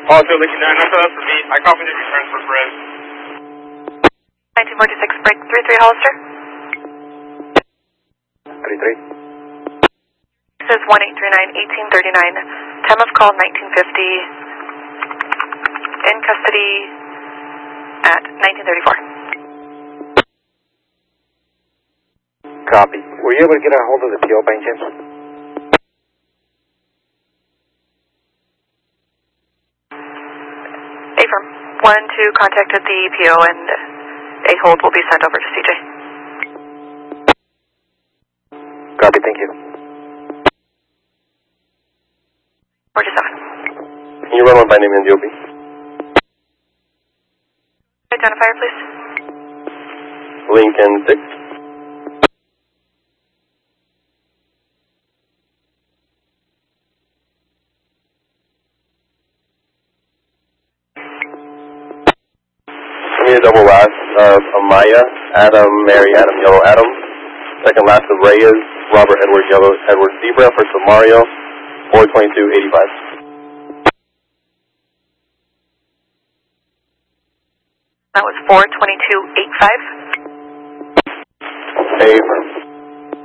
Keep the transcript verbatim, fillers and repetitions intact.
Also looking nine, that's us for me. I copy the returns for Perez. nineteen forty-six, break three three Hollister. three three. This is one eight three nine, eighteen thirty-nine. Time of call nineteen fifty. In custody at nineteen thirty-four. Copy. Were you able to get a hold of the P O by any chance? Affirm. one two contacted the P O and a hold will be sent over to C J. Copy, thank you. forty-seven. Can you run one by name and D O B? Identifier, please. Lincoln six. Give me a double last of Amaya, Adam, Mary, Adam, Yellow, Adam. Second last of Reyes, Robert, Edward, Yellow, Edward, Zebra. First of Mario, four twenty-two eighty-five. That was four twenty-two eighty-five. Affirm.